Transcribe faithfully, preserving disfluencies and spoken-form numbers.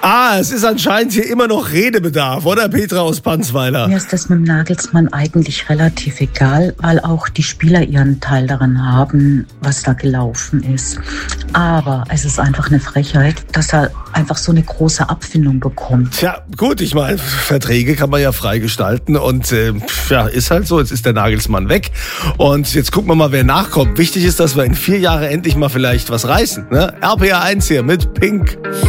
Ah, es ist anscheinend hier immer noch Redebedarf, oder Petra aus Panzweiler? Mir ist das mit dem Nagelsmann eigentlich relativ egal, weil auch die Spieler ihren Teil daran haben, was da gelaufen ist. Aber es ist einfach eine Frechheit, dass er einfach so eine große Abfindung bekommt. Tja, gut, ich meine, Verträge kann man ja freigestalten und äh, ja, ist halt so, jetzt ist der Nagelsmann weg und jetzt gucken wir mal, wer nachkommt. Wichtig ist, dass wir in vier Jahren endlich mal vielleicht was reißen. Ne? R P R eins hier mit Pink.